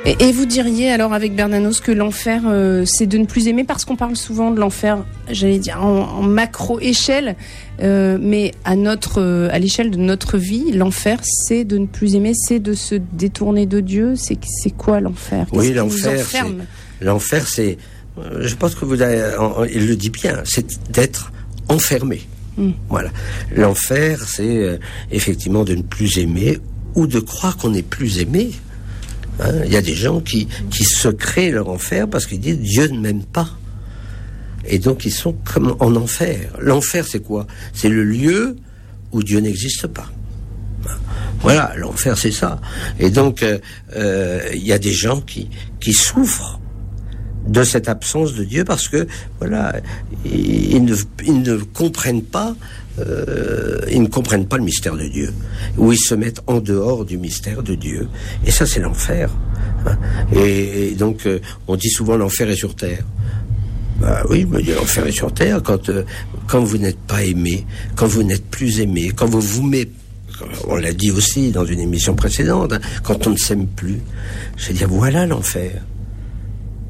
Et vous diriez alors avec Bernanos que l'enfer, c'est de ne plus aimer, parce qu'on parle souvent de l'enfer, j'allais dire en macro-échelle, mais à l'échelle de notre vie, l'enfer, c'est de ne plus aimer, c'est de se détourner de Dieu. C'est quoi l'enfer? Oui, l'enfer, c'est, je pense que il le dit bien, c'est d'être enfermé. Voilà. L'enfer, c'est effectivement de ne plus aimer ou de croire qu'on n'est plus aimé. Il y a des gens qui se créent leur enfer parce qu'ils disent Dieu ne m'aime pas. Et donc ils sont comme en enfer. L'enfer, c'est quoi? C'est le lieu où Dieu n'existe pas. Voilà, l'enfer, c'est ça. Et donc il y a des gens qui souffrent de cette absence de Dieu parce que voilà, ils ne comprennent pas le mystère de Dieu, où ils se mettent en dehors du mystère de Dieu, et ça c'est l'enfer. Et donc on dit souvent l'enfer est sur terre. Bah oui, mais l'enfer est sur terre quand vous n'êtes pas aimé, quand vous n'êtes plus aimé, quand vous mettez, on l'a dit aussi dans une émission précédente, quand on ne s'aime plus. Je veux dire, voilà l'enfer.